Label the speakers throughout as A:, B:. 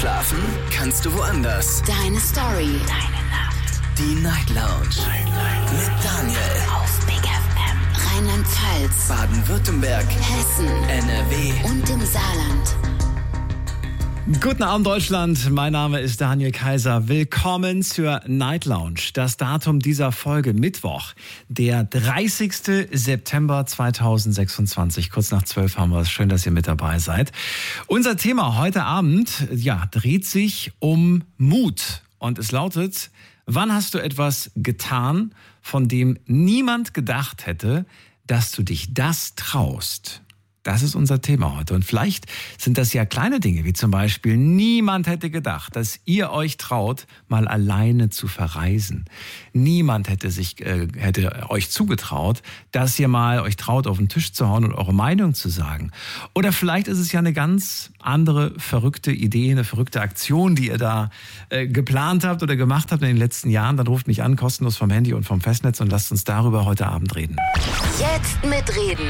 A: Schlafen kannst du woanders.
B: Deine Story. Deine Nacht.
A: Die Night Lounge. Mit Daniel.
B: Auf Big FM. Rheinland-Pfalz.
A: Baden-Württemberg.
B: Hessen.
A: NRW.
B: Und im Saarland.
C: Guten Abend, Deutschland. Mein Name ist Daniel Kaiser. Willkommen zur Night Lounge. Das Datum dieser Folge Mittwoch, der 30. September 2026. Kurz nach 12 haben wir es. Schön, dass ihr mit dabei seid. Unser Thema heute Abend, dreht sich um Mut. Und es lautet: Wann hast du etwas getan, von dem niemand gedacht hätte, dass du dich das traust? Das ist unser Thema heute. Und vielleicht sind das ja kleine Dinge, wie zum Beispiel: Niemand hätte gedacht, dass ihr euch traut, mal alleine zu verreisen. Niemand hätte euch zugetraut, dass ihr mal euch traut, auf den Tisch zu hauen und eure Meinung zu sagen. Oder vielleicht ist es ja eine ganz andere verrückte Idee, eine verrückte Aktion, die ihr da geplant habt oder gemacht habt in den letzten Jahren. Dann ruft mich an, kostenlos vom Handy und vom Festnetz, und lasst uns darüber heute Abend reden.
B: Jetzt mitreden.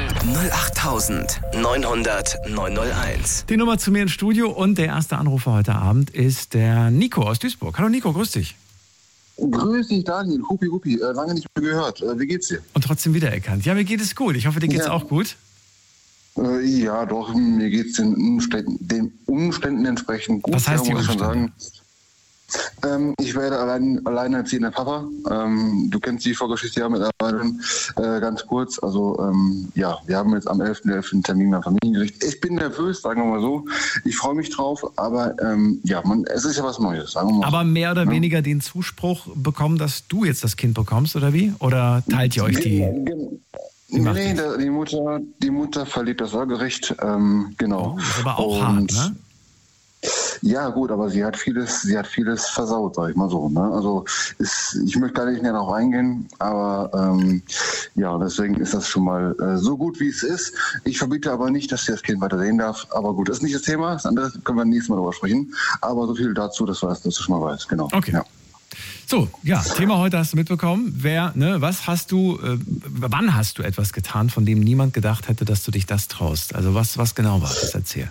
A: 08900 901.
C: Die Nummer zu mir ins Studio, und der erste Anrufer heute Abend ist der Nico aus Duisburg. Hallo Nico, grüß dich.
D: Grüß dich, Daniel. Hupi. Lange nicht mehr gehört. Wie geht's dir?
C: Und trotzdem wiedererkannt. Ja, mir geht es gut. Ich hoffe, dir geht's auch gut.
D: Ja, doch. Mir geht's den Umständen entsprechend gut.
C: Was heißt die
D: muss ich
C: Umstände?
D: schon sagen. Ich werde alleinerziehender Papa. Du kennst die Vorgeschichte ja mittlerweile ganz kurz. Also wir haben jetzt am 11.11. einen Termin beim Familiengericht. Ich bin nervös, sagen wir mal so. Ich freue mich drauf, aber es ist ja was Neues, sagen wir mal.
C: Aber mehr oder weniger den Zuspruch bekommen, dass du jetzt das Kind bekommst, oder wie? Oder teilt ihr euch die...
D: Nee, die Mutter verliert das Sorgerecht. Genau.
C: Oh, ist aber auch hart, ne?
D: Ja, gut, aber sie hat vieles versaut, sag ich mal so. Ne? Also ich möchte gar nicht mehr darauf eingehen, aber deswegen ist das schon mal so gut, wie es ist. Ich verbiete aber nicht, dass sie das Kind weiter sehen darf. Aber gut, das ist nicht das Thema. Das andere können wir nächstes Mal drüber sprechen. Aber so viel dazu, dass du schon mal weißt. Genau.
C: Okay. Ja. So, Thema heute hast du mitbekommen. Wann hast du etwas getan, von dem niemand gedacht hätte, dass du dich das traust? Also was genau war das? Erzähl.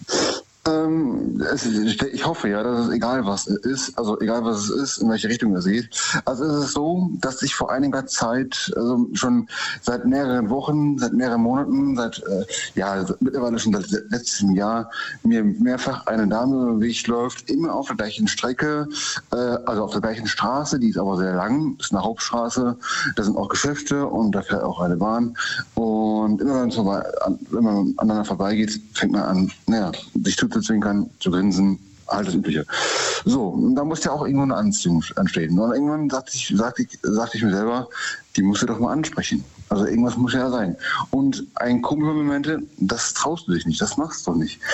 D: Ich hoffe ja, dass es egal was es ist, in welche Richtung es geht. Also es ist so, dass ich vor einiger Zeit, also schon seit mehreren Wochen, seit mehreren Monaten, mittlerweile schon seit letztem Jahr, mir mehrfach eine Dame über den Weg läuft, immer auf der gleichen Strecke, also auf der gleichen Straße, die ist aber sehr lang, ist eine Hauptstraße, da sind auch Geschäfte und da fährt auch eine Bahn. Und immer wenn man aneinander vorbeigeht, fängt man an, sich zuzuzwinkern, zu grinsen, halt das Übliche. So, und da muss ja auch irgendwo eine Anziehung anstehen. Und irgendwann sagte ich mir selber, die musst du doch mal ansprechen. Also irgendwas muss ja sein. Und ein Kumpel von mir meinte, das traust du dich nicht, das machst du doch nicht.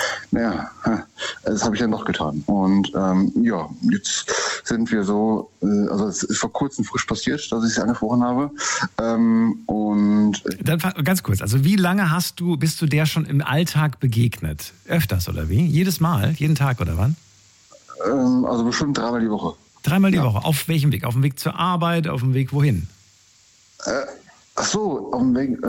D: Das habe ich dann doch getan. Und jetzt sind wir so, also es ist vor kurzem frisch passiert, dass ich sie angesprochen habe. Dann
C: ganz kurz, also wie lange bist du der schon im Alltag begegnet? Öfters oder wie? Jedes Mal? Jeden Tag oder wann?
D: Also bestimmt 3-mal die Woche.
C: 3-mal die Woche? Auf welchem Weg? Auf dem Weg zur Arbeit? Auf dem Weg wohin?
D: Ach so, auf dem Weg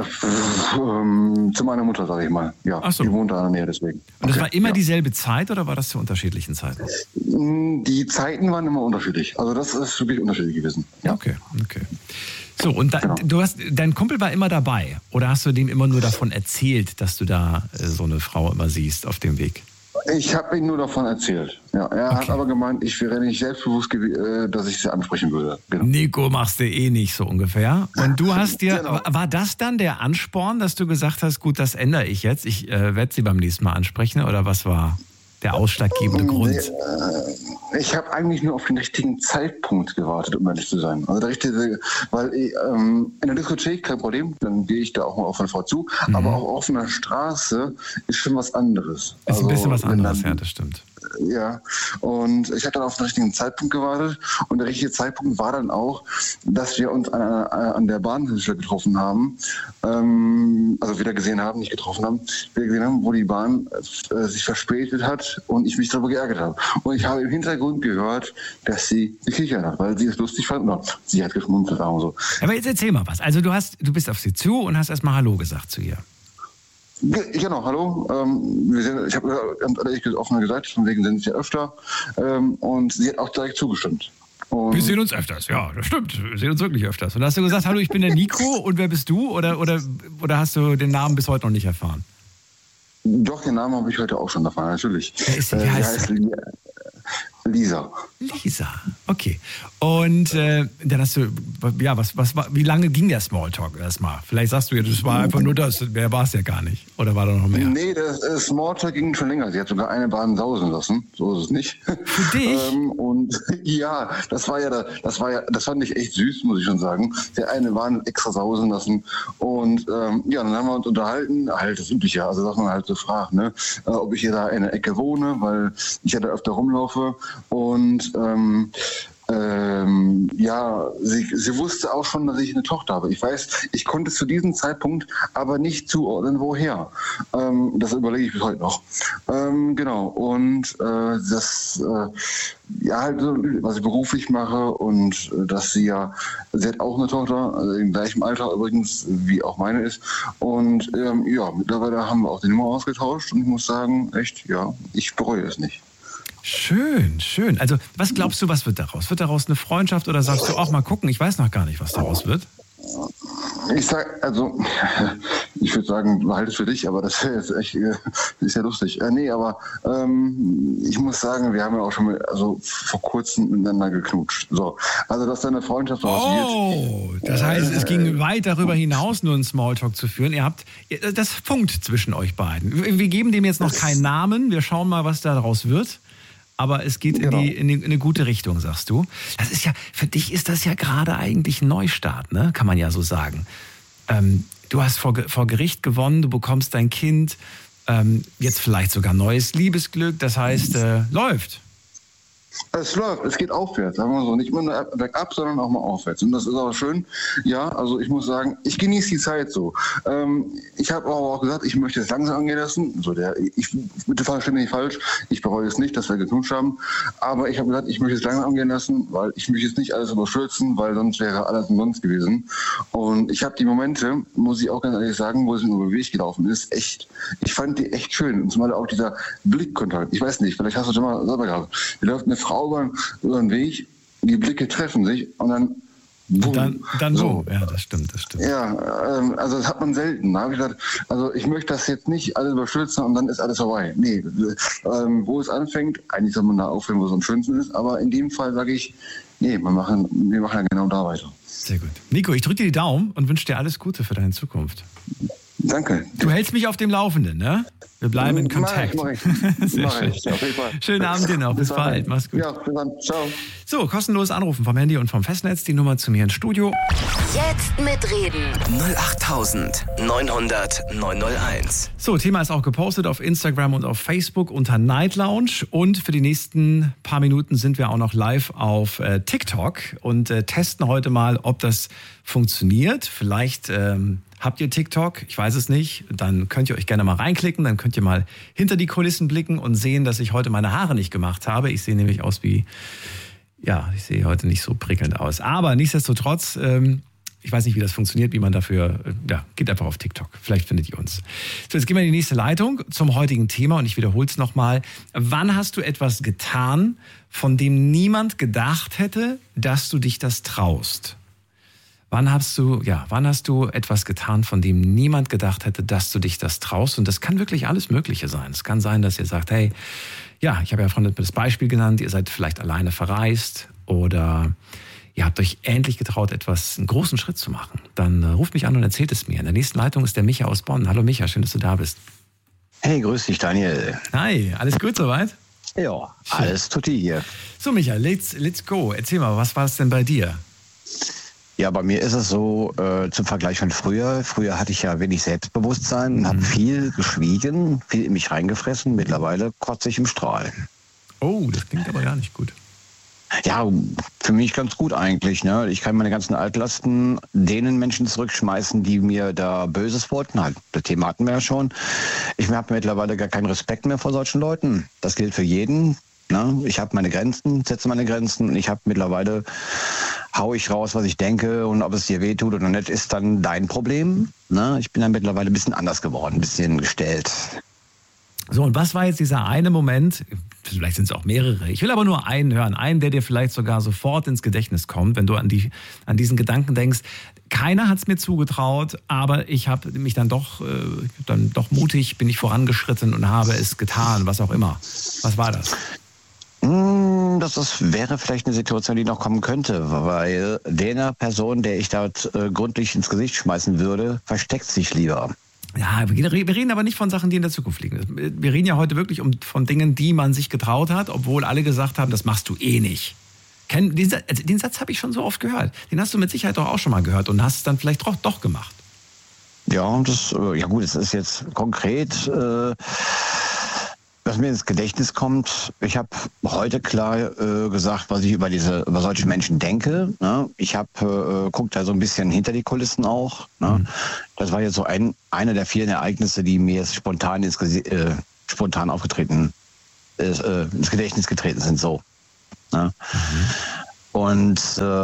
D: zu meiner Mutter, sage ich mal. Ja,
C: ach so.
D: Die wohnt da in der Nähe, deswegen.
C: Und das war immer dieselbe Zeit oder war das zu unterschiedlichen Zeiten?
D: Die Zeiten waren immer unterschiedlich. Also das ist wirklich unterschiedlich gewesen. Ja.
C: Okay. So, und dein Kumpel war immer dabei? Oder hast du dem immer nur davon erzählt, dass du da so eine Frau immer siehst auf dem Weg?
D: Ich habe ihm nur davon erzählt. Ja, er hat aber gemeint, ich wäre nicht selbstbewusst, dass ich sie ansprechen würde. Genau.
C: Nico, machst du eh nicht so ungefähr. Und du hast war das dann der Ansporn, dass du gesagt hast, gut, das ändere ich jetzt, ich werde sie beim nächsten Mal ansprechen, oder was war der ausschlaggebende Grund?
D: Ich habe eigentlich nur auf den richtigen Zeitpunkt gewartet, um ehrlich zu sein. Also der richtige, weil in der Diskothek kein Problem, dann gehe ich da auch mal auf eine Frau zu, aber auch auf einer Straße ist schon was anderes.
C: Ist ein bisschen was anderes, ja, das stimmt.
D: Ja, und ich habe dann auf den richtigen Zeitpunkt gewartet, und der richtige Zeitpunkt war dann auch, dass wir uns an der Bahnhöfe getroffen haben, also wieder gesehen haben, nicht getroffen haben, wieder gesehen haben, wo die Bahn sich verspätet hat und ich mich darüber geärgert habe. Und ich habe im Hintergrund gehört, dass sie gekichert hat, weil sie es lustig fand. No, sie hat geschmunzelt, sagen wir so.
C: Aber jetzt erzähl mal was. Also du bist auf sie zu und hast erstmal Hallo gesagt zu ihr.
D: Genau, hallo. Ich habe ganz ehrlich offen gesagt, von wegen sind es ja öfter. Und sie hat auch direkt zugestimmt. Und
C: Wir sehen uns öfters, ja, das stimmt. Wir sehen uns wirklich öfters. Und da hast du gesagt, hallo, ich bin der Nico und wer bist du? Oder hast du den Namen bis heute noch nicht erfahren?
D: Doch, den Namen habe ich heute auch schon erfahren, natürlich.
C: Wie heißt sie?
D: Lisa.
C: Lisa, okay. Und dann hast du, ja, wie lange ging der Smalltalk erstmal? Vielleicht sagst du ja, das war einfach nur das, mehr war es ja gar nicht. Oder war da noch mehr?
D: Nee, das Smalltalk ging schon länger. Sie hat sogar eine Bahn sausen lassen, so ist es nicht.
C: Für dich?
D: Und ja, das fand ich echt süß, muss ich schon sagen. Sie hat eine Bahn extra sausen lassen. Und ja, dann haben wir uns unterhalten, halt das Übliche, also dass man halt so fragt, ne, ob ich hier da in der Ecke wohne, weil ich ja da öfter rumlaufe. Und ja, sie wusste auch schon, dass ich eine Tochter habe. Ich konnte zu diesem Zeitpunkt aber nicht zuordnen, woher. Das überlege ich bis heute noch. Genau, und ja, halt so, was ich beruflich mache und dass sie hat auch eine Tochter, also im gleichen Alter übrigens, wie auch meine ist. Und ja, mittlerweile haben wir auch die Nummer ausgetauscht und ich muss sagen, echt, ja, ich bereue es nicht.
C: Schön, schön. Also, was glaubst du, was wird daraus? Wird daraus eine Freundschaft oder sagst du auch mal gucken? Ich weiß noch gar nicht, was daraus wird.
D: Ich würde sagen, behalte es für dich, aber das ist echt, ist ja lustig. Nee, aber ich muss sagen, wir haben ja auch schon vor kurzem miteinander geknutscht. So, also dass da eine Freundschaft
C: wird. Das heißt, es ging weit darüber hinaus, nur einen Smalltalk zu führen. Das funkt zwischen euch beiden. Wir geben dem jetzt noch keinen Namen. Wir schauen mal, was daraus wird. Aber es geht in eine gute Richtung, sagst du. Das ist ja, für dich ist das ja gerade eigentlich ein Neustart, ne? Kann man ja so sagen. Du hast vor Gericht gewonnen, du bekommst dein Kind, jetzt vielleicht sogar neues Liebesglück, das heißt, läuft.
D: Es läuft, es geht aufwärts, sagen wir so. Nicht nur bergab, sondern auch mal aufwärts. Und das ist auch schön. Ja, also ich muss sagen, ich genieße die Zeit so. Ich habe aber auch gesagt, ich möchte es langsam angehen lassen. Bitte verstehe mich nicht falsch, ich bereue es nicht, dass wir geknutscht haben. Aber ich habe gesagt, ich möchte es langsam angehen lassen, weil ich möchte jetzt nicht alles überstürzen, weil sonst wäre alles umsonst gewesen. Und ich habe die Momente, muss ich auch ganz ehrlich sagen, wo es mir über den Weg gelaufen ist, echt. Ich fand die echt schön. Und zumal auch dieser Blickkontakt. Ich weiß nicht, vielleicht hast du schon mal selber gehabt. Wie läuft eine Frau über den Weg, die Blicke treffen sich und dann boom.
C: Dann so. Ja, das stimmt.
D: Ja, also das hat man selten. Da habe ich gesagt, also ich möchte das jetzt nicht alles überstürzen und dann ist alles vorbei. Nee, wo es anfängt, eigentlich soll man da aufhören, wo es am schönsten ist, aber in dem Fall sage ich, nee, wir machen ja genau da weiter.
C: Sehr gut. Nico, ich drücke dir die Daumen und wünsche dir alles Gute für deine Zukunft.
D: Danke.
C: Du hältst mich auf dem Laufenden, ne? Wir bleiben in Kontakt.
D: Mach ich.
C: Sehr schön. Schönen Abend dir noch. Bis bald. Mach's gut.
D: Ja, bis dann. Ciao.
C: So, kostenlos anrufen vom Handy und vom Festnetz. Die Nummer zu mir ins Studio.
B: Jetzt mitreden.
A: 08900 901.
C: So, Thema ist auch gepostet auf Instagram und auf Facebook unter Night Lounge. Und für die nächsten paar Minuten sind wir auch noch live auf TikTok und testen heute mal, ob das funktioniert. Vielleicht habt ihr TikTok? Ich weiß es nicht. Dann könnt ihr euch gerne mal reinklicken. Dann könnt ihr mal hinter die Kulissen blicken und sehen, dass ich heute meine Haare nicht gemacht habe. Ich sehe nämlich aus wie, ja, ich sehe heute nicht so prickelnd aus. Aber nichtsdestotrotz, ich weiß nicht, wie das funktioniert, wie man dafür, geht einfach auf TikTok. Vielleicht findet ihr uns. So, jetzt gehen wir in die nächste Leitung zum heutigen Thema und ich wiederhole es nochmal. Wann hast du etwas getan, von dem niemand gedacht hätte, dass du dich das traust? Wann hast du etwas getan, von dem niemand gedacht hätte, dass du dich das traust? Und das kann wirklich alles Mögliche sein. Es kann sein, dass ihr sagt, hey, ja, ich habe ja vorhin das Beispiel genannt, ihr seid vielleicht alleine verreist oder ihr habt euch endlich getraut, einen großen Schritt zu machen. Dann ruft mich an und erzählt es mir. In der nächsten Leitung ist der Micha aus Bonn. Hallo Micha, schön, dass du da bist.
E: Hey, grüß dich, Daniel.
C: Hi, alles gut soweit?
E: Ja, alles tutti hier.
C: So Micha, let's go. Erzähl mal, was war es denn bei dir?
E: Ja, bei mir ist es so, zum Vergleich von früher. Früher hatte ich ja wenig Selbstbewusstsein, habe viel geschwiegen, viel in mich reingefressen. Mittlerweile kotze ich im Strahl.
C: Oh, das klingt aber gar nicht gut.
E: Ja, für mich ganz gut eigentlich. Ne? Ich kann meine ganzen Altlasten denen Menschen zurückschmeißen, die mir da Böses wollten. Halt, das Thema hatten wir ja schon. Ich habe mittlerweile gar keinen Respekt mehr vor solchen Leuten. Das gilt für jeden. Ne? Ich habe meine Grenzen, setze meine Grenzen. Ich habe mittlerweile hau ich raus, was ich denke, und ob es dir wehtut oder nicht, ist dann dein Problem. Ne? Ich bin dann mittlerweile ein bisschen anders geworden, ein bisschen gestellt.
C: So, und was war jetzt dieser eine Moment, vielleicht sind es auch mehrere, ich will aber nur einen hören, einen, der dir vielleicht sogar sofort ins Gedächtnis kommt, wenn du an diesen Gedanken denkst, keiner hat es mir zugetraut, aber ich habe mich dann doch mutig, bin ich vorangeschritten und habe es getan, was auch immer. Was war das?
E: Das wäre vielleicht eine Situation, die noch kommen könnte, weil der Person, der ich dort gründlich ins Gesicht schmeißen würde, versteckt sich lieber.
C: Ja, wir reden aber nicht von Sachen, die in der Zukunft liegen. Wir reden ja heute wirklich von Dingen, die man sich getraut hat, obwohl alle gesagt haben, das machst du eh nicht. Den Satz habe ich schon so oft gehört. Den hast du mit Sicherheit doch auch schon mal gehört und hast es dann vielleicht doch gemacht.
E: Ja, es ist jetzt konkret, was mir ins Gedächtnis kommt. Ich habe heute klar gesagt, was ich über solche Menschen denke. Ne? Ich habe guckt da so ein bisschen hinter die Kulissen auch. Ne? Das war jetzt so einer der vielen Ereignisse, die mir jetzt spontan ins Gedächtnis getreten sind. So. Ne? Und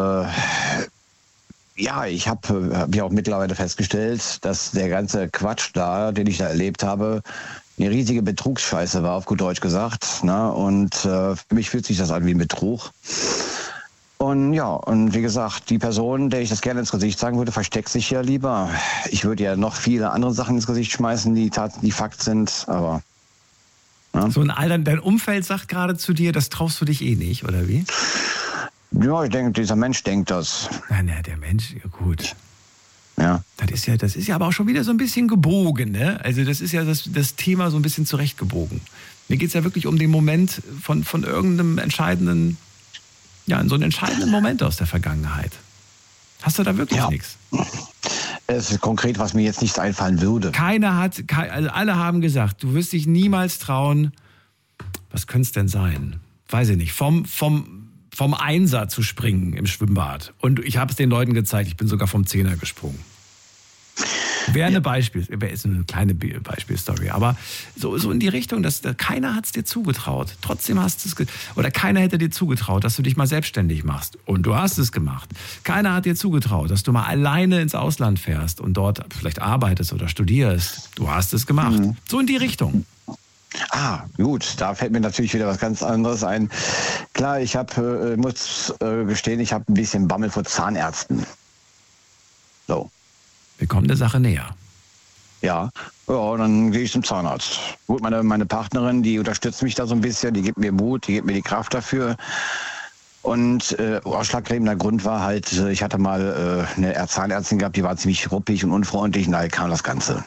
E: ich habe ja auch mittlerweile festgestellt, dass der ganze Quatsch da, den ich da erlebt habe, eine riesige Betrugsscheiße war, auf gut Deutsch gesagt. Ne? Und für mich fühlt sich das an wie ein Betrug. Und wie gesagt, die Person, der ich das gerne ins Gesicht sagen würde, versteckt sich ja lieber. Ich würde ja noch viele andere Sachen ins Gesicht schmeißen, die Fakt sind, aber... Ja.
C: So dein Umfeld sagt gerade zu dir, das traust du dich eh nicht, oder wie?
E: Ja, ich denke, dieser Mensch denkt das.
C: Na, der Mensch, ja gut.
E: Ja.
C: Das ist ja aber auch schon wieder so ein bisschen gebogen, ne? Also das ist ja das Thema so ein bisschen zurechtgebogen. Mir geht es ja wirklich um den Moment von irgendeinem entscheidenden, so einen entscheidenden Moment aus der Vergangenheit. Hast du da wirklich nichts?
E: Es ist konkret, was mir jetzt nicht einfallen würde.
C: Alle haben gesagt, du wirst dich niemals trauen, was könnte es denn sein? Weiß ich nicht, vom Einser zu springen im Schwimmbad. Und ich habe es den Leuten gezeigt, ich bin sogar vom Zehner gesprungen. Wäre ist eine kleine Beispielstory, aber so in die Richtung, dass keiner hat es dir zugetraut. Trotzdem hast du es oder keiner hätte dir zugetraut, dass du dich mal selbstständig machst. Und du hast es gemacht. Keiner hat dir zugetraut, dass du mal alleine ins Ausland fährst und dort vielleicht arbeitest oder studierst. Du hast es gemacht. So in die Richtung.
E: Gut, da fällt mir natürlich wieder was ganz anderes ein. Klar, ich muss gestehen, ich habe ein bisschen Bammel vor Zahnärzten. So.
C: Wir kommen der Sache näher.
E: Ja, dann gehe ich zum Zahnarzt. Gut, meine Partnerin, die unterstützt mich da so ein bisschen, die gibt mir Mut, die gibt mir die Kraft dafür. Und ausschlaggebender Grund war halt, ich hatte mal eine Zahnärztin gehabt, die war ziemlich ruppig und unfreundlich, und daher kam das Ganze.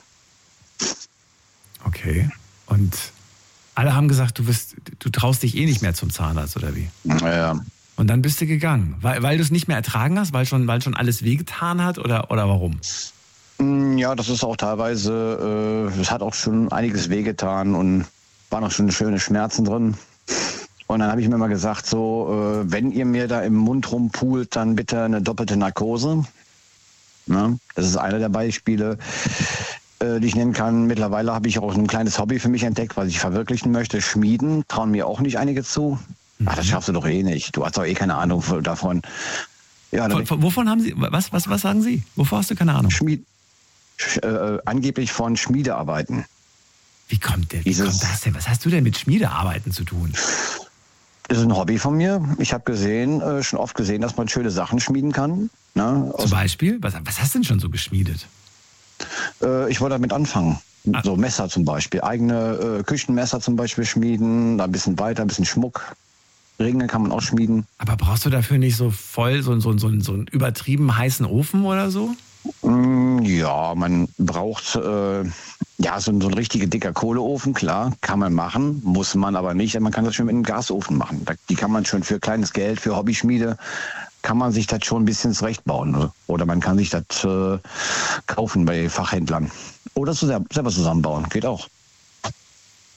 C: Okay. Und alle haben gesagt, du traust dich eh nicht mehr zum Zahnarzt, oder wie?
E: Ja.
C: Und dann bist du gegangen, weil du es nicht mehr ertragen hast, weil schon alles wehgetan hat, oder warum?
E: Ja, das ist auch teilweise, es hat auch schon einiges wehgetan und waren auch schon schöne Schmerzen drin. Und dann habe ich mir mal gesagt, wenn ihr mir da im Mund rumpult, dann bitte eine doppelte Narkose. Ja, das ist einer der Beispiele, die ich nennen kann. Mittlerweile habe ich auch ein kleines Hobby für mich entdeckt, was ich verwirklichen möchte. Schmieden trauen mir auch nicht einige zu. Das schaffst du doch eh nicht. Du hast doch eh keine Ahnung davon. Ja,
C: wovon haben Sie, was sagen Sie? Wovor hast du keine Ahnung?
E: Angeblich von Schmiedearbeiten.
C: Wie kommt das denn? Was hast du denn mit Schmiedearbeiten zu tun?
E: Das ist ein Hobby von mir. Ich habe schon oft gesehen, dass man schöne Sachen schmieden kann. Ne?
C: Zum Beispiel? Was hast du denn schon so geschmiedet?
E: Ich wollte damit anfangen. So Messer zum Beispiel. Eigene Küchenmesser zum Beispiel schmieden. Da ein bisschen weiter, ein bisschen Schmuck. Ringe kann man auch schmieden. Aber brauchst du dafür nicht so voll so einen übertrieben heißen Ofen oder so? Ja, man braucht so ein richtiger dicker Kohleofen, klar, kann man machen, muss man aber nicht. Man kann das schon mit einem Gasofen machen. Die kann man schon für kleines Geld, für Hobbyschmiede, kann man sich das schon ein bisschen zurechtbauen. Ne? Oder man kann sich das kaufen bei Fachhändlern. Oder selber zusammenbauen, geht auch.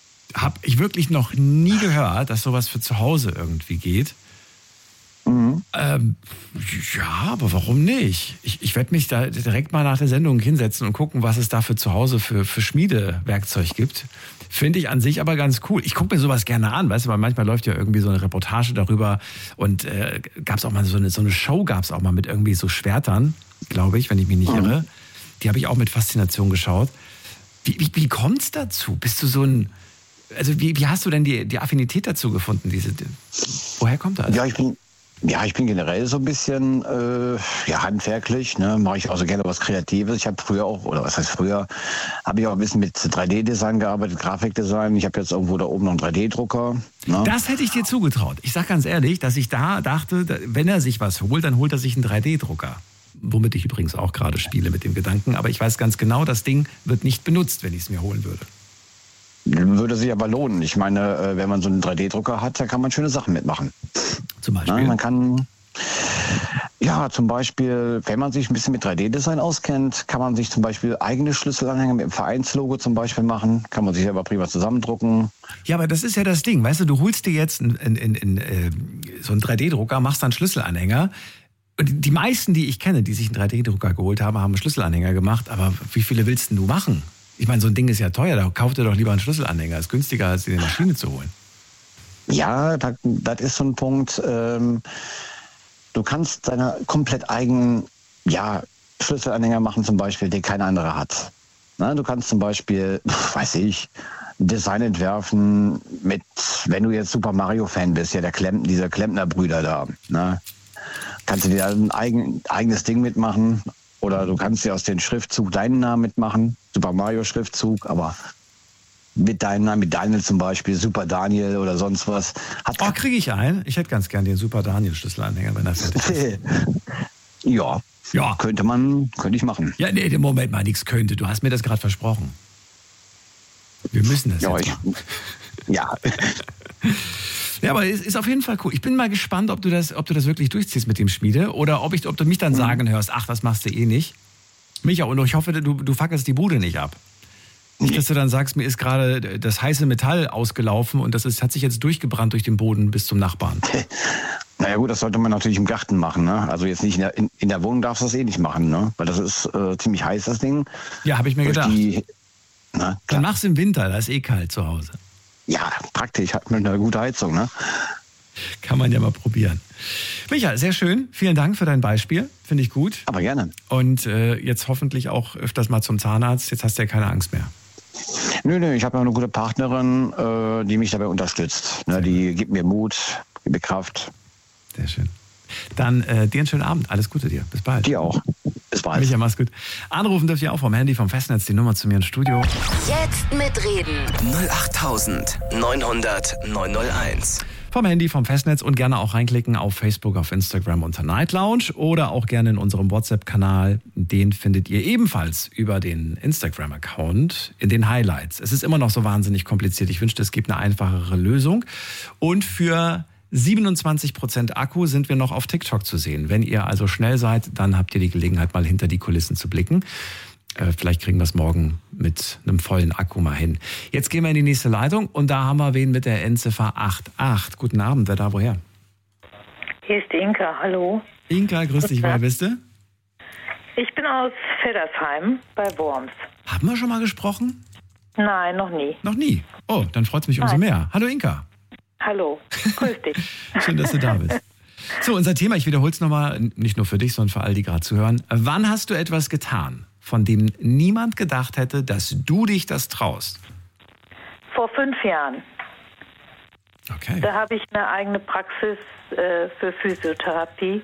E: Habe ich wirklich noch nie gehört, dass sowas für zu Hause irgendwie geht.
C: Ja, aber warum nicht? Ich werde mich da direkt mal nach der Sendung hinsetzen und gucken, was es da für zu Hause für Schmiedewerkzeug gibt. Finde ich an sich aber ganz cool. Ich gucke mir sowas gerne an, weißt du, weil manchmal läuft ja irgendwie so eine Reportage darüber und gab es auch mal so eine Show, gab es auch mal mit irgendwie so Schwertern, glaube ich, wenn ich mich nicht irre. Die habe ich auch mit Faszination geschaut. Wie kommt es dazu? Bist du so ein... Also wie hast du denn die Affinität dazu gefunden? Woher kommt das?
E: Ich bin generell so ein bisschen handwerklich, ne? Mache ich auch so gerne was Kreatives. Ich habe früher auch, oder was heißt früher, habe ich auch ein bisschen mit 3D-Design gearbeitet, Grafikdesign. Ich habe jetzt irgendwo da oben noch einen 3D-Drucker. Ne?
C: Das hätte ich dir zugetraut. Ich sage ganz ehrlich, dass ich da dachte, wenn er sich was holt, dann holt er sich einen 3D-Drucker. Womit ich übrigens auch gerade spiele mit dem Gedanken. Aber ich weiß ganz genau, das Ding wird nicht benutzt, wenn ich es mir holen würde.
E: Würde sich aber lohnen. Ich meine, wenn man so einen 3D-Drucker hat, da kann man schöne Sachen mitmachen.
C: Zum Beispiel?
E: Ja, man kann, zum Beispiel, wenn man sich ein bisschen mit 3D-Design auskennt, kann man sich zum Beispiel eigene Schlüsselanhänger mit dem Vereinslogo zum Beispiel machen. Kann man sich selber prima zusammendrucken.
C: Ja, aber das ist ja das Ding. Weißt du holst dir jetzt so einen 3D-Drucker, machst dann Schlüsselanhänger. Und die meisten, die ich kenne, die sich einen 3D-Drucker geholt haben, haben einen Schlüsselanhänger gemacht. Aber wie viele willst denn du machen? Ich meine, so ein Ding ist ja teuer, da kauft ihr doch lieber einen Schlüsselanhänger. Ist günstiger, als die Maschine zu holen.
E: Ja, das ist so ein Punkt. Du kannst deine komplett eigenen Schlüsselanhänger machen, zum Beispiel, den kein anderer hat. Na, du kannst zum Beispiel, Design entwerfen mit, wenn du jetzt Super Mario-Fan bist, ja, dieser Klempner-Brüder da. Ne? Kannst du dir ein eigenes Ding mitmachen. Oder du kannst dir aus dem Schriftzug deinen Namen mitmachen, Super Mario Schriftzug, aber mit deinem Namen, mit Daniel zum Beispiel, Super Daniel oder sonst was.
C: Kriege ich einen? Ich hätte ganz gern den Super Daniel Schlüsselanhänger, wenn er fertig ist.
E: Ja, könnte ich machen.
C: Ja, nee, im Moment mal nichts könnte. Du hast mir das gerade versprochen. Wir müssen das jetzt machen.
E: Ja.
C: Ja, aber es ist auf jeden Fall cool. Ich bin mal gespannt, ob du das wirklich durchziehst mit dem Schmiede oder ob du mich dann sagen hörst, ach, das machst du eh nicht. Micha, und ich hoffe, du fackelst die Bude nicht ab. Nicht, dass du dann sagst, mir ist gerade das heiße Metall ausgelaufen und hat sich jetzt durchgebrannt durch den Boden bis zum Nachbarn.
E: Naja gut, das sollte man natürlich im Garten machen. Ne? Also jetzt nicht in der Wohnung darfst du das eh nicht machen, ne? Weil das ist ziemlich heiß, das Ding.
C: Ja, habe ich mir gedacht. Dann mach's im Winter, da ist eh kalt zu Hause.
E: Ja, praktisch, hat man eine gute Heizung, ne?
C: Kann man ja mal probieren. Michael, sehr schön. Vielen Dank für dein Beispiel. Finde ich gut.
E: Aber gerne.
C: Und jetzt hoffentlich auch öfters mal zum Zahnarzt. Jetzt hast du ja keine Angst mehr.
E: Nö, ich habe eine gute Partnerin, die mich dabei unterstützt. Ne, die gibt mir Mut, gibt mir Kraft.
C: Sehr schön. Dann dir einen schönen Abend. Alles Gute dir. Bis bald.
E: Dir auch. Bis bald.
C: Michael, mach's gut. Anrufen dürft ihr auch vom Handy, vom Festnetz, die Nummer zu mir ins Studio.
B: Jetzt mitreden.
A: 08900 901.
C: Vom Handy, vom Festnetz und gerne auch reinklicken auf Facebook, auf Instagram unter Night Lounge oder auch gerne in unserem WhatsApp-Kanal. Den findet ihr ebenfalls über den Instagram-Account in den Highlights. Es ist immer noch so wahnsinnig kompliziert. Ich wünschte, es gibt eine einfachere Lösung. Und für 27% Akku sind wir noch auf TikTok zu sehen. Wenn ihr also schnell seid, dann habt ihr die Gelegenheit, mal hinter die Kulissen zu blicken. Vielleicht kriegen wir es morgen mit einem vollen Akku mal hin. Jetzt gehen wir in die nächste Leitung und da haben wir wen mit der Endziffer 88. Guten Abend, wer da woher?
F: Hier ist die Inka, hallo.
C: Inka, grüß dich, wer bist du?
F: Ich bin aus Feddersheim bei Worms.
C: Haben wir schon mal gesprochen?
F: Nein, noch nie.
C: Noch nie? Oh, dann freut es mich umso mehr. Hallo Inka.
F: Hallo, grüß dich.
C: Schön, dass du da bist. So, unser Thema, ich wiederhole es nochmal, nicht nur für dich, sondern für all die gerade zuhören. Wann hast du etwas getan, von dem niemand gedacht hätte, dass du dich das traust?
F: Vor 5 Jahren.
C: Okay.
F: Da habe ich eine eigene Praxis für Physiotherapie.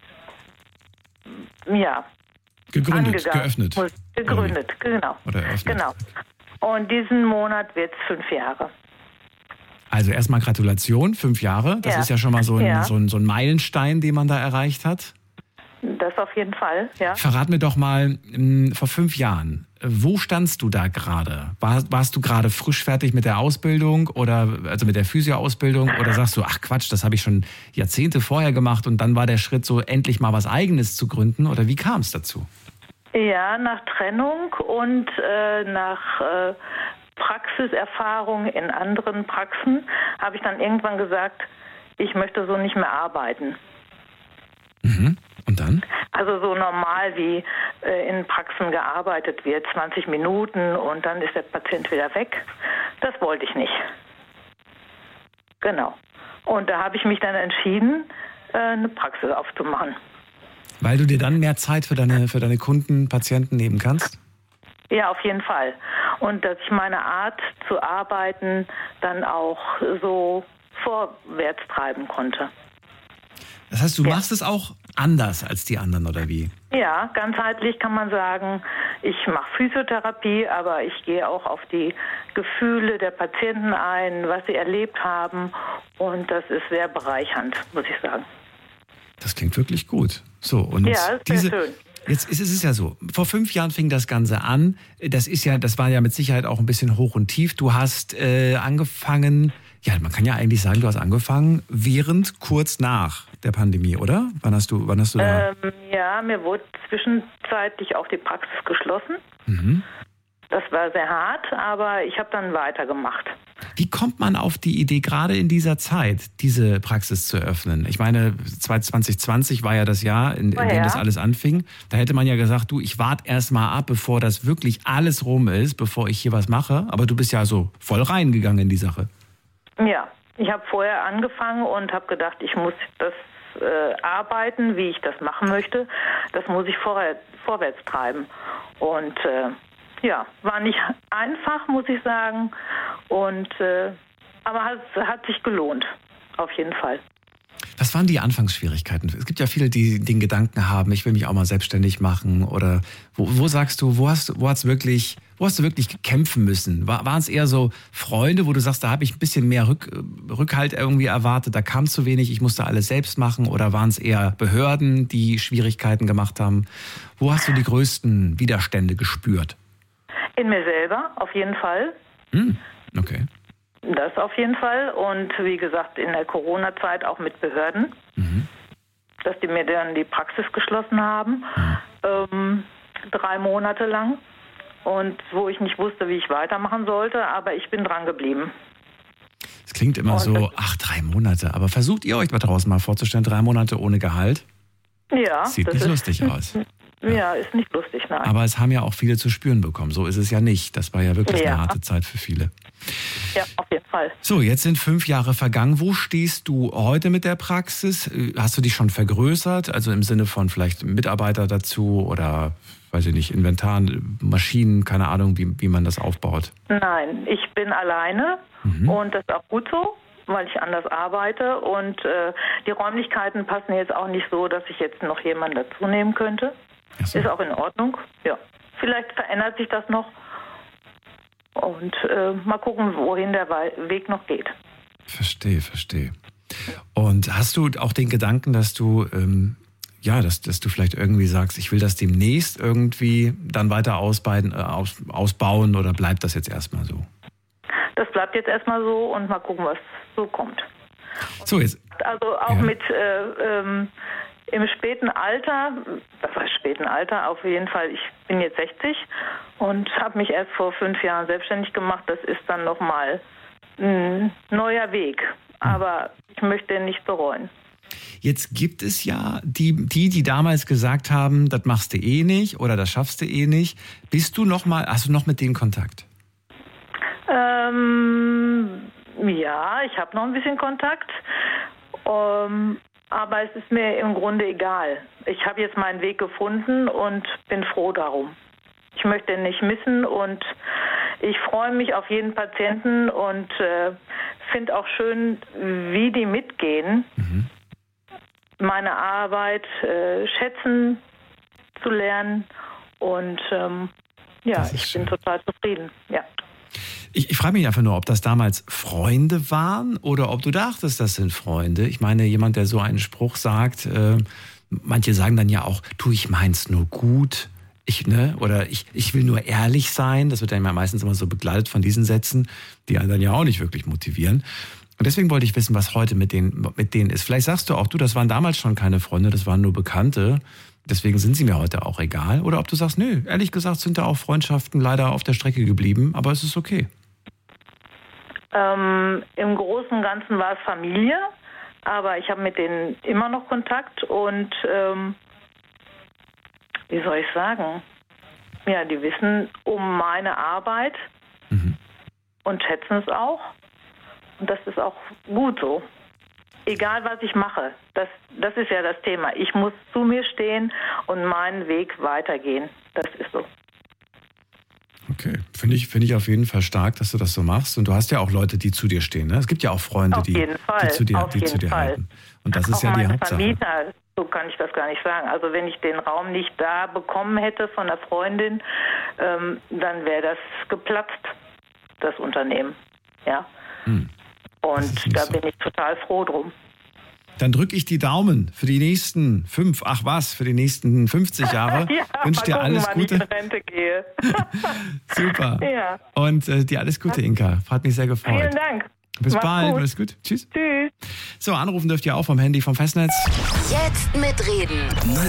F: Ja.
C: Geöffnet.
F: Gegründet, genau.
C: Oder eröffnet.
F: Genau. Und diesen Monat wird es 5 Jahre.
C: Also erstmal Gratulation, 5 Jahre. Das ist ja schon mal so ein Meilenstein, den man da erreicht hat.
F: Das auf jeden Fall, ja.
C: Verrat mir doch mal, vor 5 Jahren, wo standst du da gerade? Warst du gerade frisch fertig mit der Ausbildung also mit der Physio-Ausbildung oder sagst du, ach Quatsch, das habe ich schon Jahrzehnte vorher gemacht und dann war der Schritt so, endlich mal was Eigenes zu gründen oder wie kam es dazu?
F: Ja, nach Trennung und nach Praxiserfahrung in anderen Praxen habe ich dann irgendwann gesagt, ich möchte so nicht mehr arbeiten.
C: Mhm. Und dann?
F: Also so normal wie in Praxen gearbeitet wird, 20 Minuten und dann ist der Patient wieder weg. Das wollte ich nicht. Genau. Und da habe ich mich dann entschieden, eine Praxis aufzumachen.
C: Weil du dir dann mehr Zeit für deine Kunden, Patienten nehmen kannst?
F: Ja, auf jeden Fall. Und dass ich meine Art zu arbeiten dann auch so vorwärts treiben konnte.
C: Das heißt, du machst es auch anders als die anderen, oder wie?
F: Ja, ganzheitlich kann man sagen, ich mache Physiotherapie, aber ich gehe auch auf die Gefühle der Patienten ein, was sie erlebt haben. Und das ist sehr bereichernd, muss ich sagen.
C: Das klingt wirklich gut. So, und
F: ja, das ist sehr schön.
C: Jetzt ist es ja so, vor 5 Jahren fing das Ganze an. Das war ja mit Sicherheit auch ein bisschen hoch und tief. Du hast angefangen, ja, man kann ja eigentlich sagen, du hast angefangen kurz nach der Pandemie, oder? Wann hast du da?
F: Ja, mir wurde zwischenzeitlich auch die Praxis geschlossen.
C: Mhm.
F: Das war sehr hart, aber ich habe dann weitergemacht.
C: Wie kommt man auf die Idee, gerade in dieser Zeit, diese Praxis zu öffnen? Ich meine, 2020 war ja das Jahr, in dem das alles anfing. Da hätte man ja gesagt, du, ich warte erst mal ab, bevor das wirklich alles rum ist, bevor ich hier was mache. Aber du bist ja so voll reingegangen in die Sache.
F: Ja, ich habe vorher angefangen und habe gedacht, ich muss das arbeiten, wie ich das machen möchte. Das muss ich vorwärts treiben. Und ja, war nicht einfach, muss ich sagen. Und aber es hat sich gelohnt, auf jeden Fall.
C: Was waren die Anfangsschwierigkeiten? Es gibt ja viele, die den Gedanken haben, ich will mich auch mal selbstständig machen. Oder wo sagst du, wo hast du wirklich kämpfen müssen? Waren es eher so Freunde, wo du sagst, da habe ich ein bisschen mehr Rückhalt irgendwie erwartet, da kam zu wenig, ich musste alles selbst machen? Oder waren es eher Behörden, die Schwierigkeiten gemacht haben? Wo hast du die größten Widerstände gespürt?
F: In mir selber, auf jeden Fall.
C: Okay.
F: Das auf jeden Fall. Und wie gesagt, in der Corona-Zeit auch mit Behörden, dass die mir dann die Praxis geschlossen haben, 3 Monate lang. Und wo ich nicht wusste, wie ich weitermachen sollte, aber ich bin dran geblieben.
C: Es klingt immer so, 3 Monate. Aber versucht ihr euch da draußen mal vorzustellen, 3 Monate ohne Gehalt?
F: Ja.
C: Sieht nicht lustig aus.
F: Ja, ist nicht lustig, nein.
C: Aber es haben ja auch viele zu spüren bekommen. So ist es ja nicht. Das war ja wirklich eine harte Zeit für viele.
F: Ja, auf jeden Fall.
C: So, jetzt sind 5 Jahre vergangen. Wo stehst du heute mit der Praxis? Hast du dich schon vergrößert? Also im Sinne von vielleicht Mitarbeiter dazu oder, weiß ich nicht, Inventar, Maschinen, keine Ahnung, wie man das aufbaut?
F: Nein, ich bin alleine und das ist auch gut so, weil ich anders arbeite. Und die Räumlichkeiten passen jetzt auch nicht so, dass ich jetzt noch jemanden dazu nehmen könnte. So. Ist auch in Ordnung, ja. Vielleicht verändert sich das noch und mal gucken, wohin der Weg noch geht.
C: Verstehe. Und hast du auch den Gedanken, dass du, dass du vielleicht irgendwie sagst, ich will das demnächst irgendwie dann weiter ausbauen oder bleibt das jetzt erstmal so?
F: Das bleibt jetzt erstmal so und mal gucken, was so kommt.
C: So, jetzt.
F: Also auch mit im späten Alter, was heißt späten Alter, auf jeden Fall, ich bin jetzt 60 und habe mich erst vor 5 Jahren selbstständig gemacht. Das ist dann nochmal ein neuer Weg, aber ich möchte ihn nicht bereuen.
C: Jetzt gibt es ja die damals gesagt haben, das machst du eh nicht oder das schaffst du eh nicht. Hast du noch mit denen Kontakt?
F: Ja, ich habe noch ein bisschen Kontakt. Aber es ist mir im Grunde egal. Ich habe jetzt meinen Weg gefunden und bin froh darum. Ich möchte ihn nicht missen und ich freue mich auf jeden Patienten und finde auch schön, wie die mitgehen, meine Arbeit schätzen zu lernen und ich bin total zufrieden. Ja.
C: Ich frage mich einfach nur, ob das damals Freunde waren oder ob du dachtest, das sind Freunde. Ich meine, jemand, der so einen Spruch sagt, manche sagen dann ja auch, ich mein's nur gut, ich will nur ehrlich sein. Das wird dann ja meistens immer so begleitet von diesen Sätzen, die einen dann ja auch nicht wirklich motivieren. Und deswegen wollte ich wissen, was heute mit denen ist. Vielleicht sagst du auch, das waren damals schon keine Freunde, das waren nur Bekannte. Deswegen sind sie mir heute auch egal. Oder ob du sagst, nö, ehrlich gesagt sind da auch Freundschaften leider auf der Strecke geblieben, aber es ist okay.
F: Im Großen und Ganzen war es Familie, aber ich habe mit denen immer noch Kontakt und wie soll ich sagen? Ja, die wissen um meine Arbeit und schätzen es auch. Und das ist auch gut so. Egal, was ich mache, das ist ja das Thema. Ich muss zu mir stehen und meinen Weg weitergehen. Das ist so.
C: Okay, finde ich auf jeden Fall stark, dass du das so machst. Und du hast ja auch Leute, die zu dir stehen. Ne? Es gibt ja auch Freunde, die zu dir halten. Und das ist
F: auch
C: ja die
F: meine
C: Hauptsache.
F: Vermieter, so kann ich das gar nicht sagen. Also wenn ich den Raum nicht da bekommen hätte von der Freundin, dann wäre das geplatzt, das Unternehmen. Ja. Und da bin ich total froh drum.
C: Dann drücke ich die Daumen für die nächsten für die nächsten 50 Jahre.
F: Ja,
C: wünsche dir alles Gute.
F: Ich in Rente gehe.
C: Super.
F: Ja.
C: Und dir alles Gute, Inka. Hat mich sehr gefreut.
F: Vielen Dank.
C: Bis
F: Mach's
C: bald.
F: gut.
C: Alles gut. Tschüss.
F: Tschüss.
C: So, anrufen dürft ihr auch vom Handy, vom Festnetz.
B: Jetzt mitreden.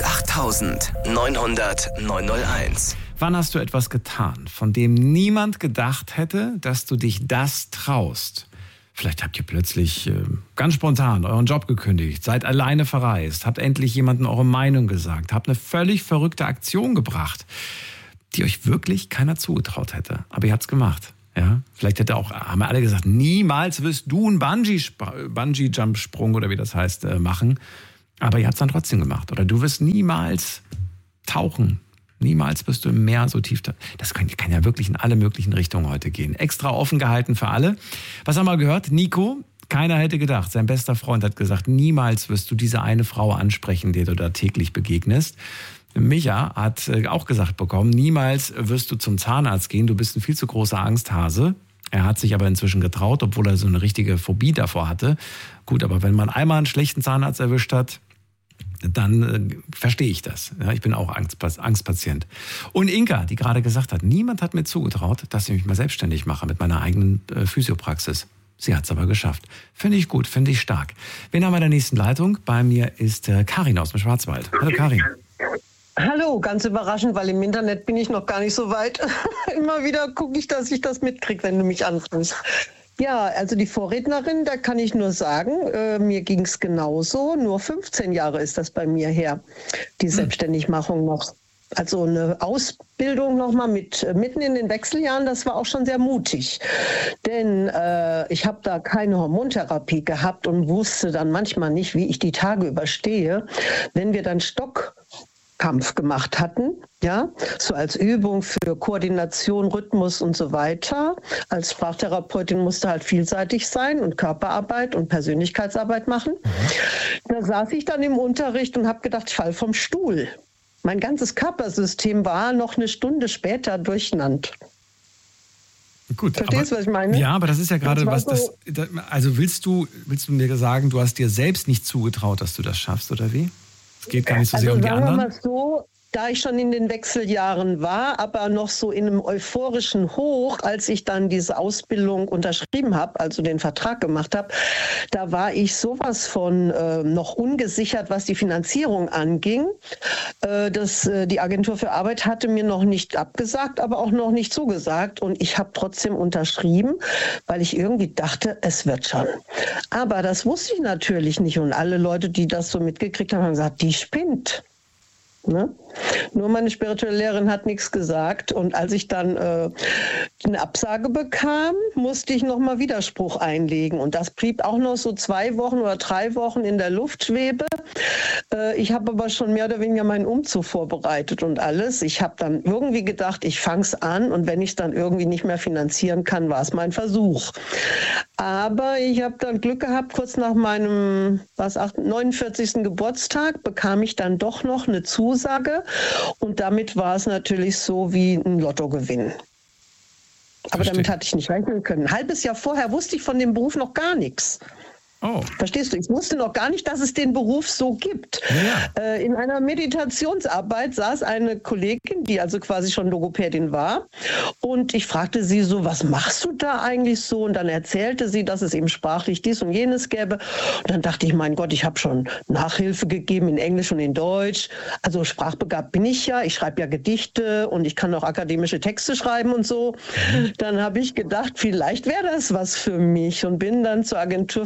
A: 08900 901.
C: Wann hast du etwas getan, von dem niemand gedacht hätte, dass du dich das traust? Vielleicht habt ihr plötzlich ganz spontan euren Job gekündigt, seid alleine verreist, habt endlich jemandem eure Meinung gesagt, habt eine völlig verrückte Aktion gebracht, die euch wirklich keiner zugetraut hätte. Aber ihr habt's gemacht. Ja? Vielleicht haben alle gesagt, niemals wirst du einen Bungee-Jump-Sprung oder wie das heißt, machen. Aber ihr habt's dann trotzdem gemacht. Oder du wirst niemals tauchen. Niemals wirst du im Meer so tief. Das kann ja wirklich in alle möglichen Richtungen heute gehen. Extra offen gehalten für alle. Was haben wir gehört? Nico, keiner hätte gedacht. Sein bester Freund hat gesagt, niemals wirst du diese eine Frau ansprechen, der du da täglich begegnest. Micha hat auch gesagt bekommen, niemals wirst du zum Zahnarzt gehen. Du bist ein viel zu großer Angsthase. Er hat sich aber inzwischen getraut, obwohl er so eine richtige Phobie davor hatte. Gut, aber wenn man einmal einen schlechten Zahnarzt erwischt hat, dann verstehe ich das. Ja, ich bin auch Angstpatient. Und Inka, die gerade gesagt hat, niemand hat mir zugetraut, dass ich mich mal selbstständig mache mit meiner eigenen Physiopraxis. Sie hat es aber geschafft. Finde ich gut, finde ich stark. Wen haben wir in der nächsten Leitung? Bei mir ist Karin aus dem Schwarzwald. Hallo Karin.
G: Hallo, ganz überraschend, weil im Internet bin ich noch gar nicht so weit. Immer wieder gucke ich, dass ich das mitkriege, wenn du mich anrufst. Ja, also die Vorrednerin, da kann ich nur sagen, mir ging es genauso. Nur 15 Jahre ist das bei mir her, die Selbstständigmachung noch. Also eine Ausbildung nochmal mitten in den Wechseljahren, das war auch schon sehr mutig. Denn ich habe da keine Hormontherapie gehabt und wusste dann manchmal nicht, wie ich die Tage überstehe. Wenn wir dann Stockkampf gemacht hatten, ja, so als Übung für Koordination, Rhythmus und so weiter. Als Sprachtherapeutin musste halt vielseitig sein und Körperarbeit und Persönlichkeitsarbeit machen. Da saß ich dann im Unterricht und habe gedacht, ich fall vom Stuhl. Mein ganzes Körpersystem war noch eine Stunde später durcheinander.
C: Gut,
G: verstehst du, was ich meine?
C: Ja, aber das ist ja gerade was.
G: So,
C: also willst du mir sagen, du hast dir selbst nicht zugetraut, dass du das schaffst, oder wie? Es geht gar nicht so sehr um die anderen.
G: Sagen wir mal so, da ich schon in den Wechseljahren war, aber noch so in einem euphorischen Hoch, als ich dann diese Ausbildung unterschrieben habe, also den Vertrag gemacht habe, da war ich sowas von noch ungesichert, was die Finanzierung anging. Die Agentur für Arbeit hatte mir noch nicht abgesagt, aber auch noch nicht zugesagt. Und ich habe trotzdem unterschrieben, weil ich irgendwie dachte, es wird schon. Aber das wusste ich natürlich nicht. Und alle Leute, die das so mitgekriegt haben, haben gesagt, die spinnt. Ne? Nur meine spirituelle Lehrerin hat nichts gesagt. Und als ich dann eine Absage bekam, musste ich nochmal Widerspruch einlegen. Und das blieb auch noch so 2 Wochen oder 3 Wochen in der Luftschwebe. Ich habe aber schon mehr oder weniger meinen Umzug vorbereitet und alles. Ich habe dann irgendwie gedacht, ich fange es an. Und wenn ich es dann irgendwie nicht mehr finanzieren kann, war es mein Versuch. Aber ich habe dann Glück gehabt, kurz nach meinem 49. Geburtstag bekam ich dann doch noch eine Zusage. Und damit war es natürlich so wie ein Lottogewinn. Aber damit hatte ich nicht rechnen können. Ein halbes Jahr vorher wusste ich von dem Beruf noch gar nichts.
C: Oh.
G: Verstehst du? Ich wusste noch gar nicht, dass es den Beruf so gibt. Ja. In einer Meditationsarbeit saß eine Kollegin, die also quasi schon Logopädin war. Und ich fragte sie so, was machst du da eigentlich so? Und dann erzählte sie, dass es eben sprachlich dies und jenes gäbe. Und dann dachte ich, mein Gott, ich habe schon Nachhilfe gegeben in Englisch und in Deutsch. Also sprachbegabt bin ich ja. Ich schreibe ja Gedichte und ich kann auch akademische Texte schreiben und so. Dann habe ich gedacht, vielleicht wäre das was für mich und bin dann zur Agentur für Arbeit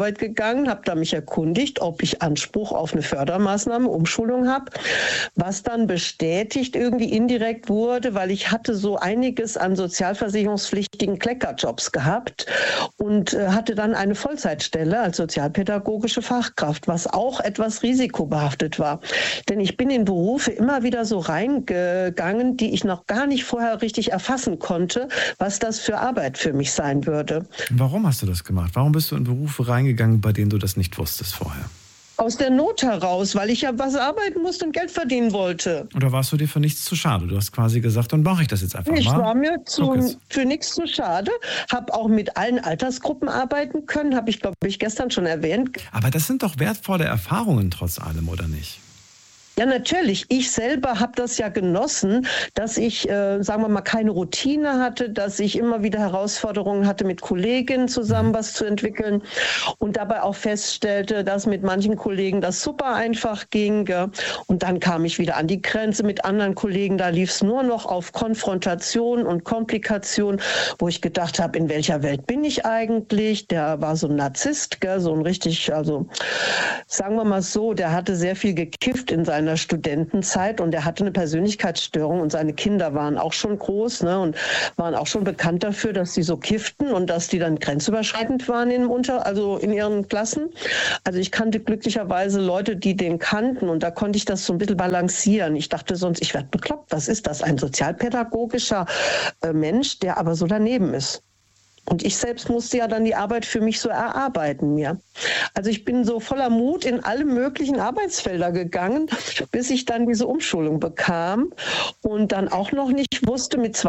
G: Arbeit gegangen, habe da mich erkundigt, ob ich Anspruch auf eine Fördermaßnahme, Umschulung habe, was dann bestätigt irgendwie indirekt wurde, weil ich hatte so einiges an sozialversicherungspflichtigen Kleckerjobs gehabt und hatte dann eine Vollzeitstelle als sozialpädagogische Fachkraft, was auch etwas risikobehaftet war. Denn ich bin in Berufe immer wieder so reingegangen, die ich noch gar nicht vorher richtig erfassen konnte, was das für Arbeit für mich sein würde.
C: Warum hast du das gemacht? Warum bist du in Berufe reingegangen, bei denen du das nicht wusstest vorher?
G: Aus der Not heraus, weil ich ja was arbeiten musste und Geld verdienen wollte.
C: Oder warst du dir für nichts zu schade? Du hast quasi gesagt, dann mache ich das jetzt einfach mal.
G: Ich war mir für nichts zu schade, habe auch mit allen Altersgruppen arbeiten können, habe ich, glaube ich, gestern schon erwähnt.
C: Aber das sind doch wertvolle Erfahrungen trotz allem, oder nicht?
G: Ja, natürlich. Ich selber habe das ja genossen, dass ich, sagen wir mal, keine Routine hatte, dass ich immer wieder Herausforderungen hatte, mit Kolleginnen zusammen was zu entwickeln und dabei auch feststellte, dass mit manchen Kollegen das super einfach ging. Und dann kam ich wieder an die Grenze mit anderen Kollegen. Da lief es nur noch auf Konfrontation und Komplikation, wo ich gedacht habe, in welcher Welt bin ich eigentlich? Der war so ein Narzisst, so ein richtig, also sagen wir mal so, der hatte sehr viel gekifft in seiner Studentenzeit und er hatte eine Persönlichkeitsstörung und seine Kinder waren auch schon groß, ne, und waren auch schon bekannt dafür, dass sie so kifften und dass die dann grenzüberschreitend waren in ihren Klassen. Also ich kannte glücklicherweise Leute, die den kannten und da konnte ich das so ein bisschen balancieren. Ich dachte sonst, ich werde bekloppt. Was ist das? Ein sozialpädagogischer Mensch, der aber so daneben ist. Und ich selbst musste ja dann die Arbeit für mich so erarbeiten mir. Also ich bin so voller Mut in alle möglichen Arbeitsfelder gegangen, bis ich dann diese Umschulung bekam und dann auch noch nicht wusste mit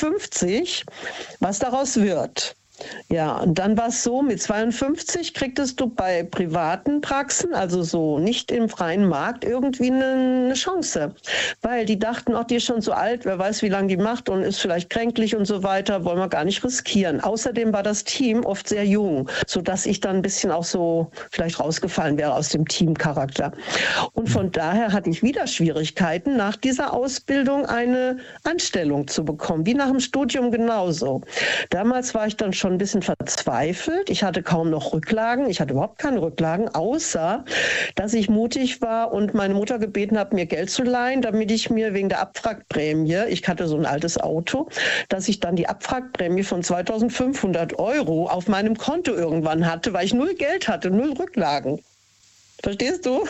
G: 52, was daraus wird. Ja, und dann war es so, mit 52 kriegtest du bei privaten Praxen, also so nicht im freien Markt, irgendwie eine Chance. Weil die dachten, die ist schon so alt, wer weiß, wie lange die macht und ist vielleicht kränklich und so weiter, wollen wir gar nicht riskieren. Außerdem war das Team oft sehr jung, sodass ich dann ein bisschen auch so vielleicht rausgefallen wäre aus dem Teamcharakter. Und von daher hatte ich wieder Schwierigkeiten, nach dieser Ausbildung eine Anstellung zu bekommen, wie nach dem Studium genauso. Damals war ich dann schon ein bisschen verzweifelt. Ich hatte kaum noch Rücklagen. Ich hatte überhaupt keine Rücklagen, außer dass ich mutig war und meine Mutter gebeten habe, mir Geld zu leihen, damit ich mir wegen der Abwrackprämie, ich hatte so ein altes Auto, dass ich dann die Abwrackprämie von 2.500 € auf meinem Konto irgendwann hatte, weil ich null Geld hatte, null Rücklagen. Verstehst du?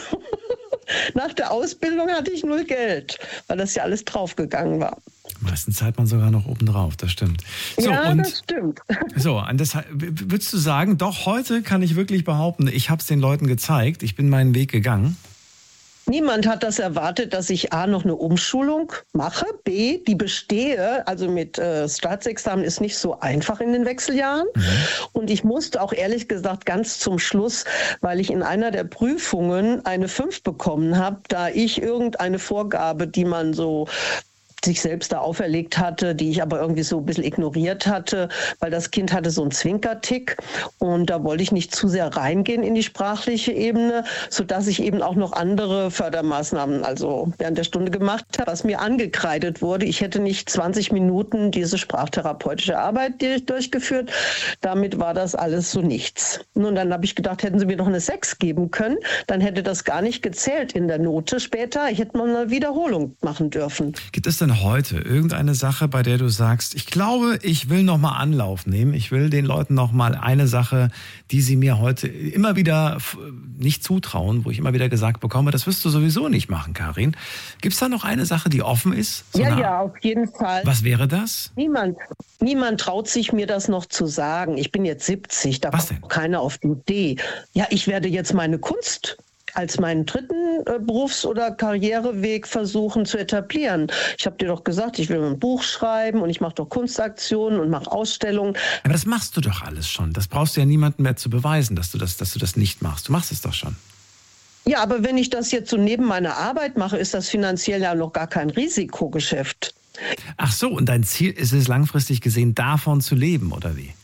G: Nach der Ausbildung hatte ich null Geld, weil das ja alles draufgegangen war.
C: Meistens zahlt man sogar noch obendrauf, das stimmt. So,
G: ja, das stimmt.
C: So, und deshalb würdest du sagen, doch heute kann ich wirklich behaupten, ich habe es den Leuten gezeigt, ich bin meinen Weg gegangen?
G: Niemand hat das erwartet, dass ich A, noch eine Umschulung mache, B, die bestehe, also mit Staatsexamen ist nicht so einfach in den Wechseljahren. Und ich musste auch ehrlich gesagt ganz zum Schluss, weil ich in einer der Prüfungen eine 5 bekommen habe, da ich irgendeine Vorgabe, die man so sich selbst da auferlegt hatte, die ich aber irgendwie so ein bisschen ignoriert hatte, weil das Kind hatte so einen Zwinkertick und da wollte ich nicht zu sehr reingehen in die sprachliche Ebene, sodass ich eben auch noch andere Fördermaßnahmen also während der Stunde gemacht habe, was mir angekreidet wurde. Ich hätte nicht 20 Minuten diese sprachtherapeutische Arbeit durchgeführt. Damit war das alles so nichts. Und dann habe ich gedacht, hätten sie mir noch eine 6 geben können, dann hätte das gar nicht gezählt in der Note später. Ich hätte mal eine Wiederholung machen dürfen.
C: Gibt es denn heute irgendeine Sache, bei der du sagst, ich glaube, ich will nochmal Anlauf nehmen, ich will den Leuten nochmal eine Sache, die sie mir heute immer wieder nicht zutrauen, wo ich immer wieder gesagt bekomme, das wirst du sowieso nicht machen, Karin. Gibt es da noch eine Sache, die offen ist? So
G: ja, auf jeden Fall.
C: Was wäre das?
G: Niemand traut sich, mir das noch zu sagen. Ich bin jetzt 70, da kommt keiner auf die Idee. Ja, ich werde jetzt meine Kunst als meinen dritten Berufs- oder Karriereweg versuchen zu etablieren. Ich habe dir doch gesagt, ich will ein Buch schreiben und ich mache doch Kunstaktionen und mache Ausstellungen.
C: Aber das machst du doch alles schon. Das brauchst du ja niemandem mehr zu beweisen, dass du das nicht machst. Du machst es doch schon.
G: Ja, aber wenn ich das jetzt so neben meiner Arbeit mache, ist das finanziell ja noch gar kein Risikogeschäft.
C: Ach so, und dein Ziel ist es langfristig gesehen, davon zu leben, oder wie?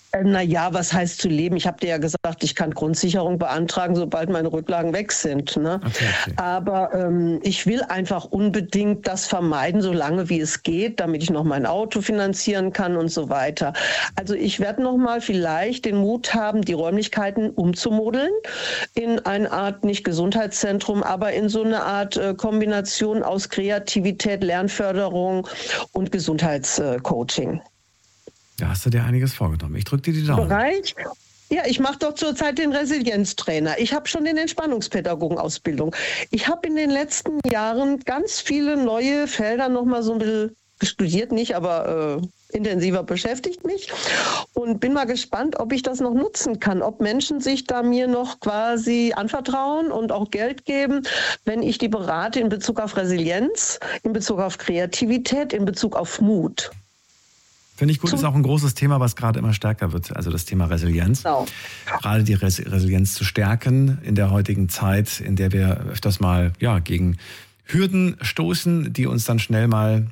G: Naja, was heißt zu leben? Ich habe dir ja gesagt, ich kann Grundsicherung beantragen, sobald meine Rücklagen weg sind. Ne? Okay. Aber ich will einfach unbedingt das vermeiden, so lange wie es geht, damit ich noch mein Auto finanzieren kann und so weiter. Also ich werde noch mal vielleicht den Mut haben, die Räumlichkeiten umzumodeln in eine Art, nicht Gesundheitszentrum, aber in so eine Art Kombination aus Kreativität, Lernförderung und Gesundheitscoaching.
C: Da hast du dir einiges vorgenommen. Ich drücke dir die Daumen.
G: Ja, ich mache doch zurzeit den Resilienztrainer. Ich habe schon den Entspannungspädagogen-Ausbildung. Ich habe in den letzten Jahren ganz viele neue Felder noch mal so ein bisschen studiert, nicht, aber intensiver beschäftigt mich und bin mal gespannt, ob ich das noch nutzen kann, ob Menschen sich da mir noch quasi anvertrauen und auch Geld geben, wenn ich die berate in Bezug auf Resilienz, in Bezug auf Kreativität, in Bezug auf Mut.
C: Finde ich gut, ist auch ein großes Thema, was gerade immer stärker wird, also das Thema Resilienz. Genau. Gerade die Resilienz zu stärken in der heutigen Zeit, in der wir öfters mal gegen Hürden stoßen, die uns dann schnell mal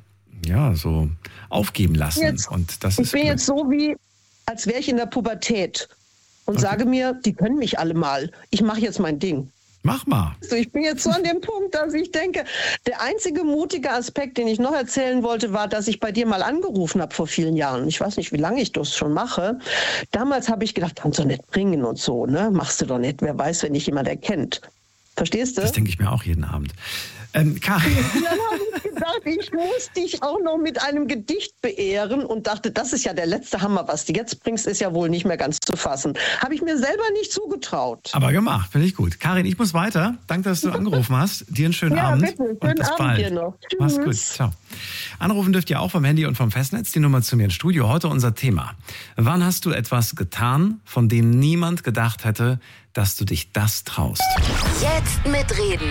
C: so aufgeben lassen.
G: Ich bin jetzt so als wäre ich in der Pubertät und sage mir, die können mich alle mal. Ich mache jetzt mein Ding.
C: Mach mal.
G: Also ich bin jetzt so an dem Punkt, dass ich denke, der einzige mutige Aspekt, den ich noch erzählen wollte, war, dass ich bei dir mal angerufen habe vor vielen Jahren. Ich weiß nicht, wie lange ich das schon mache. Damals habe ich gedacht, kannst du nicht bringen und so, ne? Machst du doch nicht. Wer weiß, wenn dich jemand erkennt. Verstehst du?
C: Das denke ich mir auch jeden Abend. Karin.
G: Dann habe ich gedacht, ich muss dich auch noch mit einem Gedicht beehren und dachte, das ist ja der letzte Hammer, was du jetzt bringst, ist ja wohl nicht mehr ganz zu fassen. Habe ich mir selber nicht zugetraut.
C: Aber gemacht, finde ich gut. Karin, ich muss weiter. Danke, dass du angerufen hast. Dir einen schönen Abend.
G: Ja, bitte. Schönen Abend bald. Dir noch. Tschüss.
C: Mach's gut. Ciao. Anrufen dürft ihr auch vom Handy und vom Festnetz. Die Nummer zu mir ins Studio. Heute unser Thema. Wann hast du etwas getan, von dem niemand gedacht hätte, dass du dich das traust?
B: Jetzt mitreden.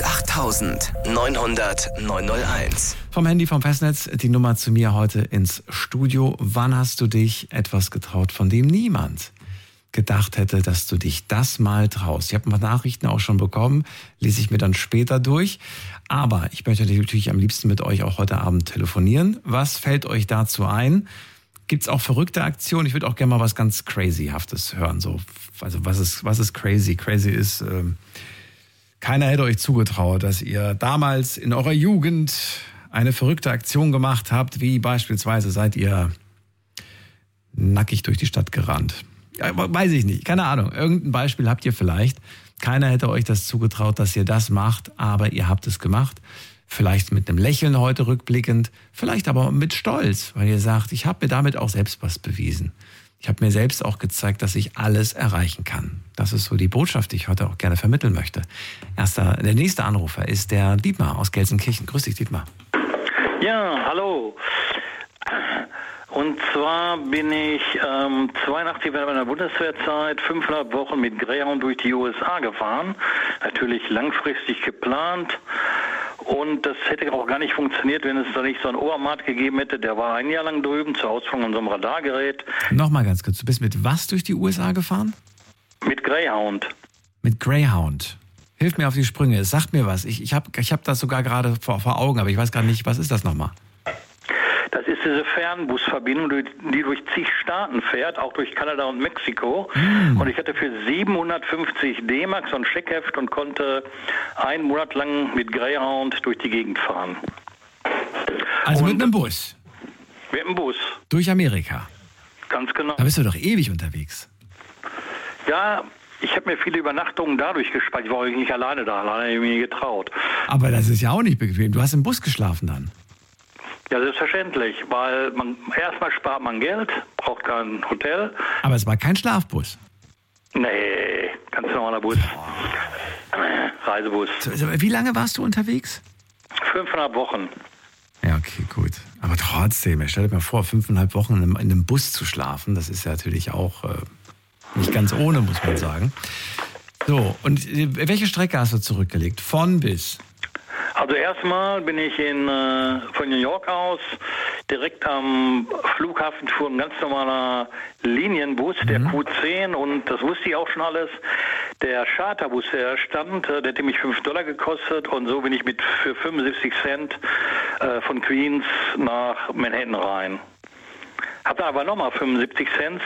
A: 08900 901.
C: Vom Handy, vom Festnetz, die Nummer zu mir heute ins Studio. Wann hast du dich etwas getraut, von dem niemand gedacht hätte, dass du dich das mal traust? Ich habe ein paar Nachrichten auch schon bekommen, lese ich mir dann später durch. Aber ich möchte natürlich am liebsten mit euch auch heute Abend telefonieren. Was fällt euch dazu ein? Gibt's auch verrückte Aktionen? Ich würde auch gerne mal was ganz Crazyhaftes hören. So, also was ist crazy? Crazy ist, keiner hätte euch zugetraut, dass ihr damals in eurer Jugend eine verrückte Aktion gemacht habt, wie beispielsweise seid ihr nackig durch die Stadt gerannt. Ja, weiß ich nicht, keine Ahnung. Irgendein Beispiel habt ihr vielleicht. Keiner hätte euch das zugetraut, dass ihr das macht, aber ihr habt es gemacht. Vielleicht mit einem Lächeln heute rückblickend, vielleicht aber mit Stolz, weil ihr sagt, ich habe mir damit auch selbst was bewiesen. Ich habe mir selbst auch gezeigt, dass ich alles erreichen kann. Das ist so die Botschaft, die ich heute auch gerne vermitteln möchte. Der nächste Anrufer ist der Dietmar aus Gelsenkirchen. Grüß dich, Dietmar.
H: Ja, hallo. Und zwar bin ich 82 während meiner Bundeswehrzeit 5,5 Wochen mit Greyhound durch die USA gefahren. Natürlich langfristig geplant. Und das hätte auch gar nicht funktioniert, wenn es da nicht so einen Obermaat gegeben hätte. Der war ein Jahr lang drüben zur Ausführung von so einem Radargerät.
C: Nochmal ganz kurz, du bist mit was durch die USA gefahren?
H: Mit Greyhound.
C: Mit Greyhound. Hilf mir auf die Sprünge, sagt mir was. Ich hab das sogar gerade vor Augen, aber ich weiß gar nicht, was ist das nochmal?
H: Das ist diese Fernbusverbindung, die durch zig Staaten fährt, auch durch Kanada und Mexiko. Und ich hatte für 750 D-Mark so ein Scheckheft und konnte einen Monat lang mit Greyhound durch die Gegend fahren.
C: Also mit einem Bus?
H: Mit einem Bus.
C: Durch Amerika?
H: Ganz genau.
C: Da bist du doch ewig unterwegs.
H: Ja, ich habe mir viele Übernachtungen dadurch gespart. Ich war auch nicht alleine da, alleine habe ich mir nie getraut.
C: Aber das ist ja auch nicht bequem. Du hast im Bus geschlafen dann?
H: Ja, selbstverständlich, weil erstmal spart man Geld, braucht kein Hotel.
C: Aber es war kein Schlafbus?
H: Nee, ganz normaler Bus. Reisebus.
C: Wie lange warst du unterwegs?
H: 5,5 Wochen.
C: Ja, okay, gut. Aber trotzdem, stell dir mal vor, 5,5 Wochen in einem Bus zu schlafen, das ist ja natürlich auch nicht ganz ohne, muss man sagen. So, und welche Strecke hast du zurückgelegt? Von bis?
H: Also erstmal bin ich von New York aus direkt am Flughafen fuhr ein ganz normaler Linienbus, der Q10, und das wusste ich auch schon alles. Der Charterbus, der stand, der hätte mich $5 gekostet, und so bin ich für 75 Cent von Queens nach Manhattan rein. Habe dann aber nochmal 75 Cent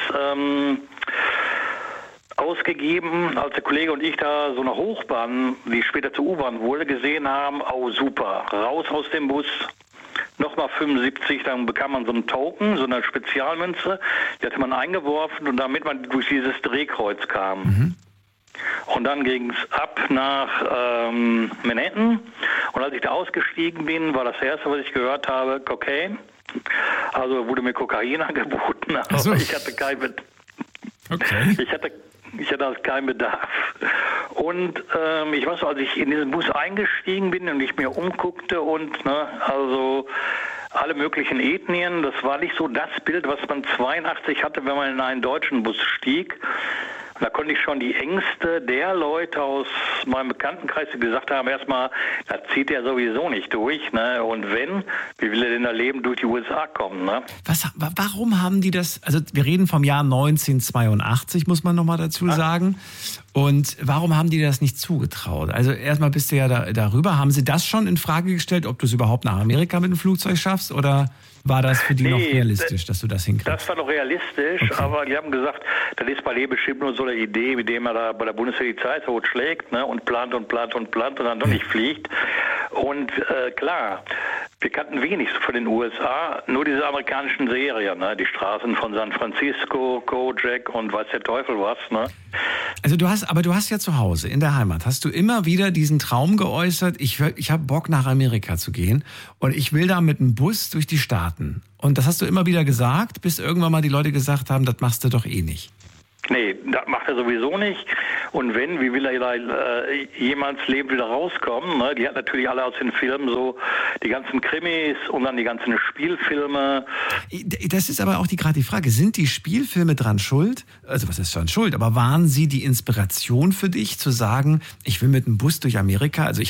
H: ausgegeben, als der Kollege und ich da so eine Hochbahn, die später zur U-Bahn wurde, gesehen haben. Oh, super. Raus aus dem Bus. Nochmal 75, dann bekam man so einen Token, so eine Spezialmünze. Die hatte man eingeworfen und damit man durch dieses Drehkreuz kam. Mhm. Und dann ging es ab nach Manhattan. Und als ich da ausgestiegen bin, war das Erste, was ich gehört habe, Kokain. Also wurde mir Kokain angeboten, aber
C: so.
H: Ich hatte keinen Bedarf.
C: Okay.
H: Ich hatte also keinen Bedarf. Und ich weiß, als ich in diesen Bus eingestiegen bin und ich mir umguckte und also alle möglichen Ethnien, das war nicht so das Bild, was man 82 hatte, wenn man in einen deutschen Bus stieg. Da konnte ich schon die Ängste der Leute aus meinem Bekanntenkreis, die gesagt haben, erstmal, da zieht er sowieso nicht durch. Ne? Und wenn, wie will er denn da leben, durch die USA kommen? Ne?
C: Warum haben die das, also wir reden vom Jahr 1982, muss man nochmal dazu sagen. Und warum haben die das nicht zugetraut? Also erstmal bist du ja darüber. Haben sie das schon in Frage gestellt, ob du es überhaupt nach Amerika mit dem Flugzeug schaffst? Oder war das für die noch realistisch, dass du das hinkriegst? Das
H: war noch realistisch, okay. Aber die haben gesagt, das ist bei dir bestimmt nur so eine Idee, mit der man da bei der Bundeswehr die Zeit so schlägt, ne, und plant und dann doch nicht fliegt. Und klar, wir kannten wenig von den USA, nur diese amerikanischen Serien, ne, die Straßen von San Francisco, Kojak und weiß der Teufel was. Ne.
C: Also du hast ja zu Hause, in der Heimat, hast du immer wieder diesen Traum geäußert, ich habe Bock nach Amerika zu gehen und ich will da mit einem Bus durch die Staaten. Und das hast du immer wieder gesagt, bis irgendwann mal die Leute gesagt haben, das machst du doch eh nicht.
H: Nee, das macht er sowieso nicht. Und wenn, wie will er da jemals lebend wieder rauskommen? Ne? Die hat natürlich alle aus den Filmen so die ganzen Krimis und dann die ganzen Spielfilme.
C: Das ist aber auch gerade die Frage, sind die Spielfilme dran schuld? Also was ist dran schuld? Aber waren sie die Inspiration für dich zu sagen, ich will mit dem Bus durch Amerika? Also ich